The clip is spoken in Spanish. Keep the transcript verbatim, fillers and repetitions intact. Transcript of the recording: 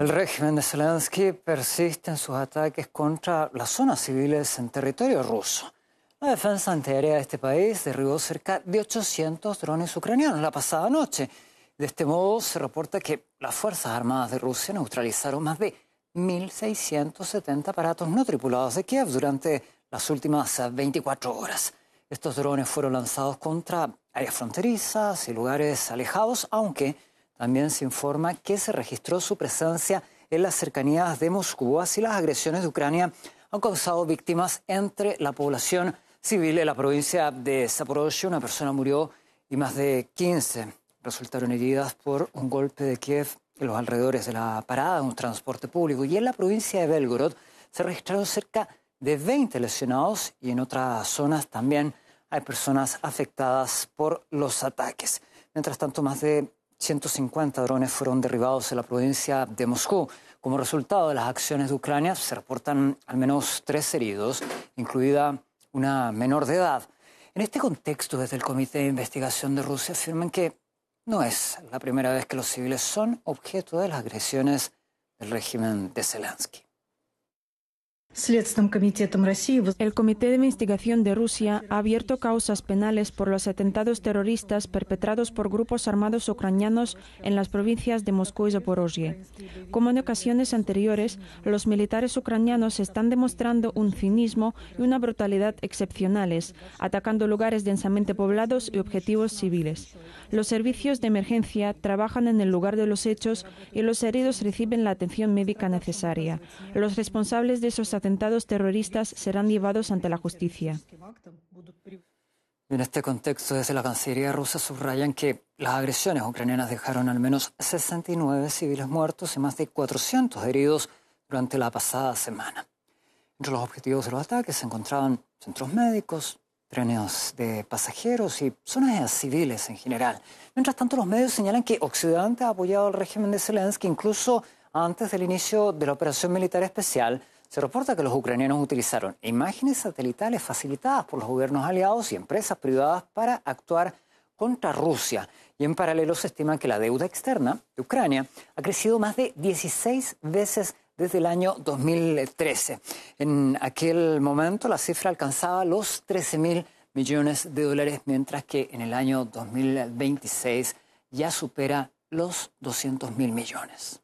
El régimen de Zelensky persiste en sus ataques contra las zonas civiles en territorio ruso. La defensa antiaérea de este país derribó cerca de ochocientos drones ucranianos la pasada noche. De este modo, se reporta que las Fuerzas Armadas de Rusia neutralizaron más de mil seiscientos setenta aparatos no tripulados de Kiev durante las últimas veinticuatro horas. Estos drones fueron lanzados contra áreas fronterizas y lugares alejados, aunque también se informa que se registró su presencia en las cercanías de Moscú. Así, las agresiones de Ucrania han causado víctimas entre la población civil en la provincia de Zaporozhye. Una persona murió y más de quince resultaron heridas por un golpe de Kiev en los alrededores de la parada de un transporte público. Y en la provincia de Belgorod se registraron cerca de veinte lesionados y en otras zonas también hay personas afectadas por los ataques. Mientras tanto, más de ciento cincuenta drones fueron derribados en la provincia de Moscú. Como resultado de las acciones de Ucrania, se reportan al menos tres heridos, incluida una menor de edad. En este contexto, desde el Comité de Investigación de Rusia afirman que no es la primera vez que los civiles son objeto de las agresiones del régimen de Zelensky. El Comité de Investigación de Rusia ha abierto causas penales por los atentados terroristas perpetrados por grupos armados ucranianos en las provincias de Moscú y Zaporozhye. Como en ocasiones anteriores, los militares ucranianos están demostrando un cinismo y una brutalidad excepcionales, atacando lugares densamente poblados y objetivos civiles. Los servicios de emergencia trabajan en el lugar de los hechos y los heridos reciben la atención médica necesaria. Los responsables de esos atentados terroristas serán llevados ante la justicia. En este contexto, desde la Cancillería rusa subrayan que las agresiones ucranianas dejaron al menos sesenta y nueve civiles muertos y más de cuatrocientos heridos durante la pasada semana. Entre los objetivos de los ataques se encontraban centros médicos, trenes de pasajeros y zonas civiles en general. Mientras tanto, los medios señalan que Occidente ha apoyado al régimen de Zelensky incluso antes del inicio de la operación militar especial. Se reporta que los ucranianos utilizaron imágenes satelitales facilitadas por los gobiernos aliados y empresas privadas para actuar contra Rusia. Y en paralelo se estima que la deuda externa de Ucrania ha crecido más de dieciséis veces desde el año dos mil trece. En aquel momento la cifra alcanzaba los trece mil millones de dólares, mientras que en el año dos mil veintiséis ya supera los doscientos mil millones.